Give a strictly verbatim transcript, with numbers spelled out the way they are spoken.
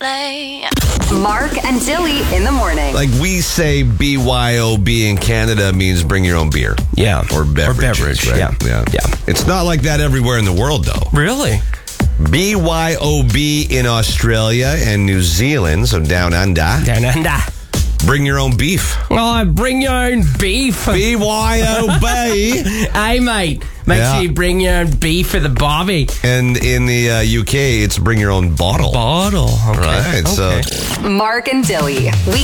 play. Mark and Dilly in the morning. Like we say B Y O B in Canada means bring your own beer. Yeah. Or beverage. Or beverage, right? yeah. yeah. Yeah. It's not like that everywhere in the world, though. Really? B Y O B in Australia and New Zealand, so down under. Down under. Bring your own beef. Oh, bring your own beef. B Y O B. Hey, mate. Make Yeah. sure you bring your own beef for the barbie. And in the uh, U K, it's bring your own bottle. Bottle. Okay. Right, okay. so... Mark and Dilly. Weekday